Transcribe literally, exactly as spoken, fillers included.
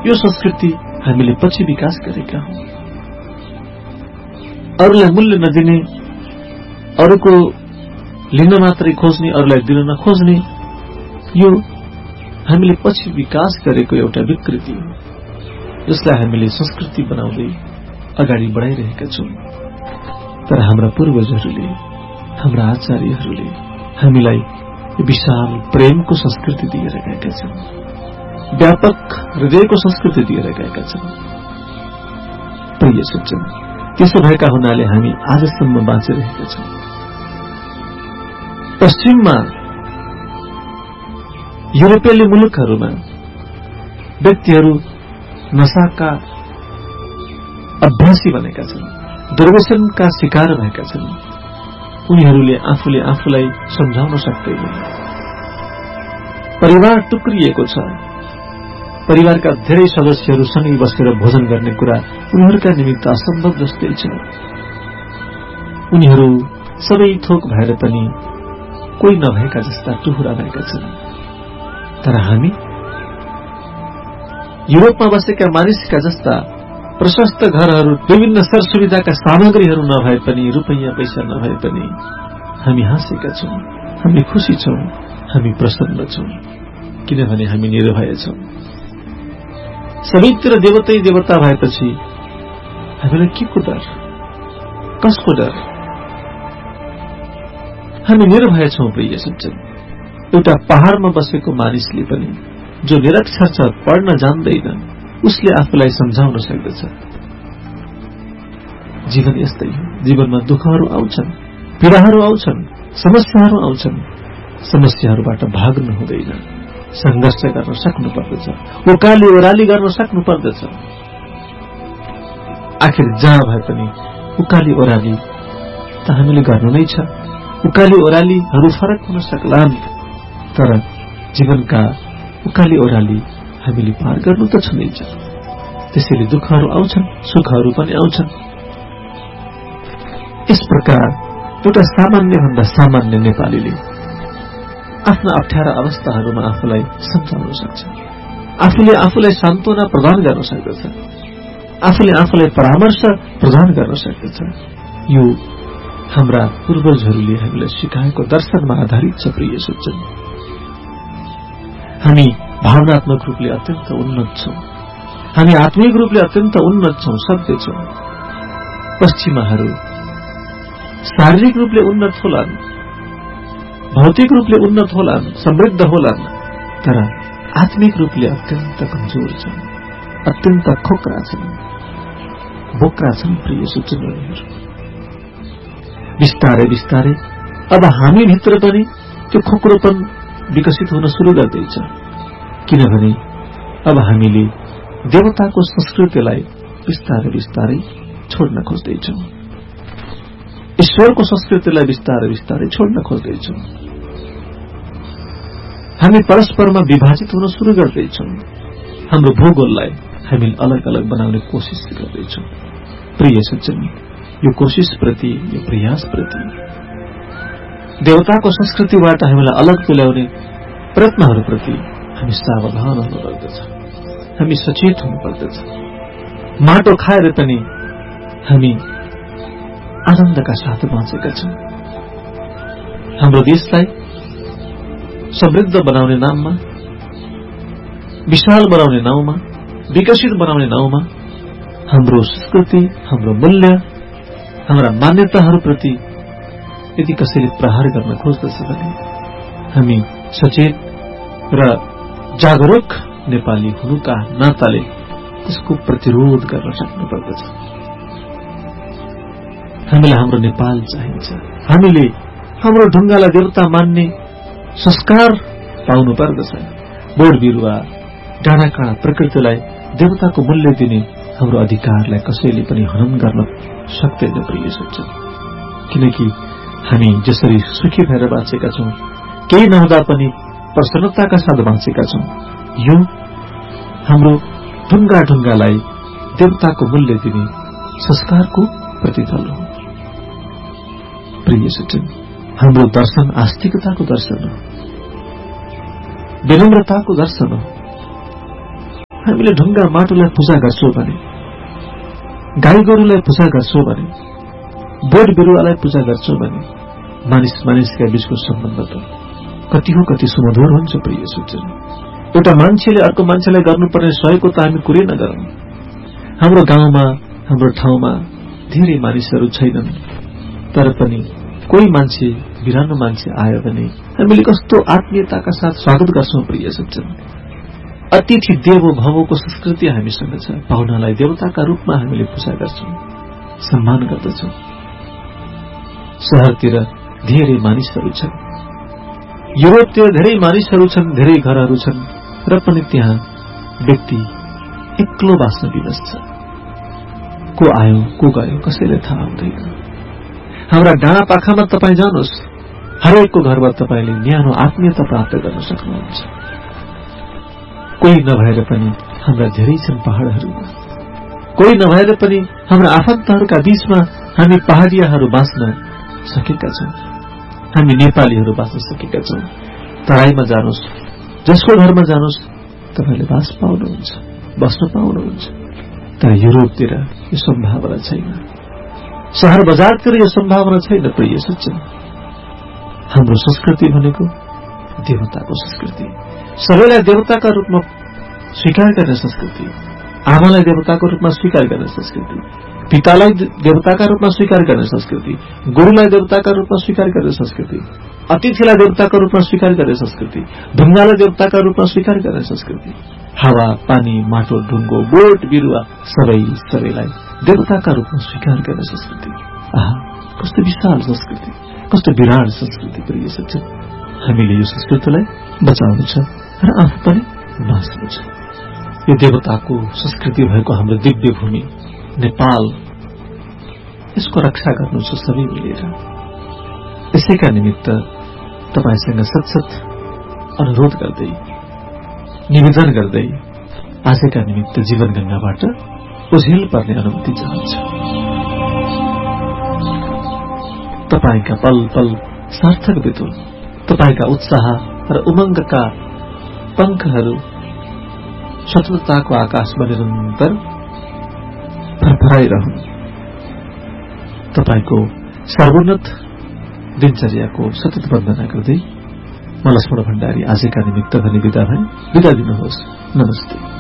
यो संस्कृति हामीले पछि विकास गरेका हौं। अरूलाई मूल्य नदिने, अरूको लिन मात्रै खोज्ने, अरूलाई दिन नखोज्ने, यो हामीले पछि विकास गरेको एउटा विकृति हो, जसलाई हामीले संस्कृति बनाउँदै अगाडि बढाइरहेका छौं। तर हाम्रा पूर्वजहरूले, हाम्रा आचार्यहरूले हामीलाई विशाल प्रेमको संस्कृति दिएर गएका छन्, व्यापक हृदयको संस्कृति दिएर गएका छन्। प्रिय सज्जन, त्यसो भएका हुनाले हामी आजसम्म बाँचिरहेका छौं। पश्चिममा, युरोपेली मुलुकहरूमा व्यक्तिहरू नशाका अभ्यासी बनेका छन्, दुर्व्यसनका शिकार भएका छन्। उनीहरूले आफूले आफूलाई सम्झाउन सक्दैनन्। परिवार टुक्रिएको छ। परिवारका धेरै सदस्यहरू सँगै बसेर भोजन गर्ने कुरा उनीहरूका निमित्त असम्भव जस्तै छ। उनीहरू सबै थोक भएर पनि कोही नभएका जस्ता टुहुरा भएका छन्। तर हामी युरोपमा बसेका मानिसका जस्ता प्रशस्त घरहरू, विभिन्न सरसुविधाका सामग्रीहरू नभए पनि, रुपैयाँ पैसा नभए पनि हामी हाँसेका छौं, हामी खुशी छौं, हामी प्रसन्न छौं, किनभने हामी निर्भय छौं। सबैतिर देवतै देवता भएपछि हामीलाई के को डर, कसको डर? हामी निर्भय छौं। प्रिय सज्जन, एउटा पहाड़मा बसेको मानिसले पनि, जो निरक्षर छ, पढ्न जान्दैन, उसले आफूलाई सम्झाउन सक्दछ। जीवन यस्तै हो। जीवनमा दुःखहरू आउँछन्, पीडाहरू आउँछन्, समस्याहरू आउँछन्। समस्याहरूबाट भाग्नु हुँदैन, संघर्ष गर्न सक्नु पर्दछ, उकाली ओह्राली गर्न सक्नु पर्दछ। आखिर जहाँ भए पनि उकाली ओह्राली त हामीले गर्नु नै छ। उकाली ओह्रालीहरू फरक हुन सक्लान्, तर जीवनका उकाली ओह्राली हामीले पार गर्नु त छँदैछ। त्यसैले दुःखहरू आउँछन्, सुखहरू पनि आउँछन्। यस प्रकार एउटा सामान्य भन्दा सामान्य नेपालीले आफ्ना अप्ठ्यारा अवस्थाहरूमा आफूलाई सम्झाउन सक्छ, आफूले आफूलाई सान्त्वना प्रदान गर्न सक्दछ, आफूले आफूलाई परामर्श प्रदान गर्न सक्दछ। यो हाम्रा पूर्वजहरूले हामीलाई सिकाएको दर्शनमा आधारित छ। प्रिय सज्जन, हामी भावनात्मक रूपले अत्यन्त उन्नत छौं, हामी आत्मिक रूपले अत्यन्त उन्नत छौं, सभ्य छौं। पश्चिमाहरू शारीरिक रूपले उन्नत होलान्, भौतिक रूपले उन्नत होलान्, समृद्ध होलान्, तर आत्मिक रूपले अत्यन्त कमजोर छन्, अत्यन्त खोक्रा छन्, बोक्रा छन्। प्रिय सज्जनहरू, बिस्तारै बिस्तारै अब हामीभित्र पनि त्यो खोक्रोपन विकसित हुन शुरू गर्दैछ। किनभने अब हामीले देवताको संस्कृतिलाई बिस्तारै बिस्तारै छोड्न खोज्दैछौं, ईश्वरको संस्कृतिलाई बिस्तारै बिस्तारै छोड्न खोज्दैछौं। हामी परस्परमा विभाजित हुन शुरू गर्दैछौं, हाम्रो भूगोललाई हामी अलग अलग बनाउने कोशिश गर्दैछौं। प्रिय सज्जन, यो कोशिशप्रति, यो प्रयासप्रति, देवताको संस्कृतिबाट हामीलाई अलग तुल्याउने प्रयत्नहरूप्रति हामी सावधान हुनुपर्दछ, हामी सचेत हुनुपर्दछ। माटो खाएर पनि हामी आनन्दका साथ बाँचेका छौं। हाम्रो देशलाई समृद्ध बनाउने नाममा, विशाल बनाउने नाउँमा, विकसित बनाउने नाउँमा हाम्रो संस्कृति, हाम्रो मूल्य, हाम्रा मान्यताहरूप्रति यदि कसैले प्रहार गर्न खोज्दछ भने हामी सचेत र जागरूक नेपाली हुनुका नाताले त्यसको प्रतिरोध गर्न सक्नुपर्दछ। हामीलाई हाम्रो नेपाल चाहिन्छ। हामीले हाम्रो ढुङ्गालाई देवता मान्ने संस्कार पाउनु पर्दछ। बोट बिरुवा, डाँडाकाँडा, प्रकृतिलाई देवताको मूल्य दिने हाम्रो अधिकारलाई कसैले पनि हनन गर्न सक्दैन। प्रिय सज्जन, किनकि हामी जसरी सुखी भएर बाँचेका छौं, केही नहुँदा पनि प्रसन्नताका साथ बाँचेका छौं, यो हाम्रो ढुङ्गा ढुङ्गालाई देवताको मूल्य दिने संस्कारको प्रतिफल हो। प्रिय सज्जन, हाम्रो दर्शन आस्तिकताको दर्शन हो, विनम्रताको दर्शन हो। हामीले ढुङ्गा माटोलाई पूजा गर्छौं भने, गाई गोरुलाई पूजा गर्छौं भने, बोट बिरुवालाई पूजा गर्छौं भने मानिस मानिसका बीचको सम्बन्ध त कति हो कति सुमधुर हुन्छ प्रिय सज्जन। एउटा मान्छेले अर्को मान्छेलाई गर्नुपर्ने सहयोगको त हामी कुरै नगरौं। हाम्रो गाउँमा हाम्रो ठाउँमा धेरै मानिसहरू छैनन्, तर पनि कोही मान्छे बिरानो मान्छे आयो भने हामीले कस्तो आत्मीयताका साथ स्वागत गर्छौं प्रिय सज्जन। अतिथि देवो भवको संस्कृति हामीसँग छ। पाहुनालाई देवताका रूपमा हामीले पूजा गर्छौं, सम्मान गर्दछौं। शहरतिर धेरै मानिसहरू छन्, युरोपतिर धेरै मानिसहरू छन्, धेरै घरहरू छन्, र पनि त्यहाँ व्यक्ति एक्लो बाँच्न विवश छ। को आयो को गयो कसैले थाहा हुँदैन। हाम्रा डाँडा पाखामा तपाईँ जानुहोस्, हरेकको घरमा तपाईले न्यानो आत्मीयता प्राप्त गर्न सक्नुहुन्छ। कोही नभएर पनि हाम्रा धेरै छन् पहाड़हरूमा, कोही नभएर पनि हाम्रा आफन्तहरूका बीचमा हामी पहाडियाहरू बाँच्न सकेका छौं। हामी नेपालीहरू बाँच्न सकेका छौं। तराईमा जानुहोस्, जसको घरमा जानुहोस् तपाईले बास पाउनुहुन्छ, बस्न पाउनुहुन्छ। तर युरोपतिर यो सम्भावना छैन, शहर बजारतिर यो सम्भावना छैन प्रिय सज्जन। हाम्रो संस्कृति भनेको देवताको संस्कृति, सबैलाई देवताका रूपमा स्वीकार गर्ने संस्कृति, आमालाई देवताको रूपमा स्वीकार गर्ने संस्कृति, पितालाई देवताका रूपमा स्वीकार गर्ने संस्कृति, गुरुलाई देवताका रूपमा स्वीकार गर्ने संस्कृति, अतिथिलाई देवताका रूपमा स्वीकार गर्ने संस्कृति, ढुङ्गालाई देवताका रूपमा स्वीकार गर्ने संस्कृति, हावा पानी माटो ढुङ्गो बोट बिरुवा सबै सबैलाई देवताका रूपमा स्वीकार गर्ने संस्कृति। आहा, कस्तो विशाल संस्कृति, कस्तो विराट संस्कृति प्रिय सज्जन। हामीले यो संस्कृतिलाई बचाउनु छ र आफू पनि बाँच्नु छ। यो देवताको संस्कृति भएको हाम्रो दिव्य भूमि नेपाल, यसको रक्षा गर्नु छ सबै मिलेर। यसैका निमित्त तपाईसँग सतसत अनुरोध गर्दै निवेदन गर्दै आजका निमित्त जीवन गंगाबाट ओझेल पर्ने अनुमति चाहन्छु। तपाईका पल पल सार्थक बितुन्, तपाईका उत्साह र उमंगका पंखहरू स्वतन्त्रताको आकाशमा निरन्तर फरफराइरहन्। तपाईको सर्वोन्नत दिनचर्याको सतत वन्दना गर्दै म लक्ष्मण भण्डारी आजका निमित्त भने विदा भए। विदा दिनुहोस्। नमस्ते।